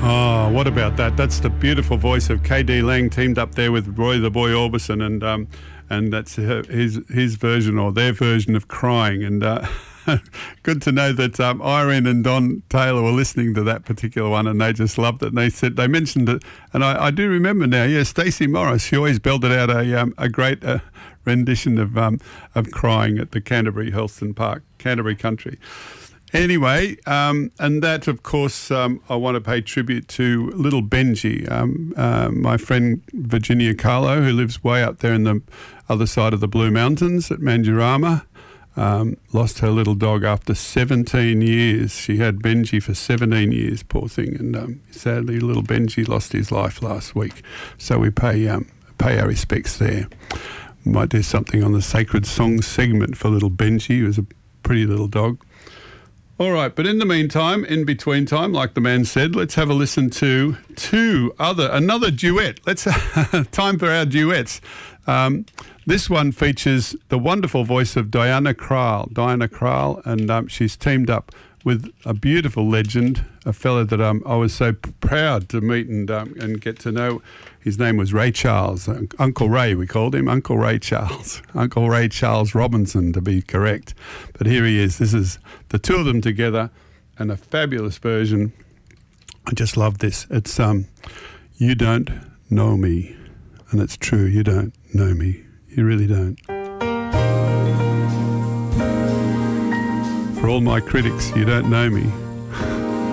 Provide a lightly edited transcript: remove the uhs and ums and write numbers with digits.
Oh, what about that? That's the beautiful voice of K.D. Lang teamed up there with Roy the Boy Orbison, and that's his version or their version of Crying. And good to know that Irene and Don Taylor were listening to that particular one, and they just loved it. And they mentioned it, and I do remember now. Yeah, Stacey Morris, she always belted out a great rendition of Crying at the Canterbury Helston Park, Canterbury Country. Anyway, and that, of course, I want to pay tribute to little Benji, my friend Virginia Carlo, who lives way up there in the other side of the Blue Mountains at Mandurama. Lost her little dog after 17 years. She had Benji for 17 years, poor thing, and sadly little Benji lost his life last week. So we pay our respects there. We might do something on the Sacred Songs segment for little Benji. He was a pretty little dog. All right, but in the meantime, in between time, like the man said, let's have a listen to another duet. Let's time for our duets. This one features the wonderful voice of Diana Krall, and she's teamed up with a beautiful legend, a fella that I was so proud to meet and get to know. His name was Ray Charles, Uncle Ray we called him, Uncle Ray Charles Robinson to be correct. But here he is. This is the two of them together and a fabulous version. I just love this. It's You Don't Know Me, and it's true, you don't know me. You really don't. For all my critics, you don't know me.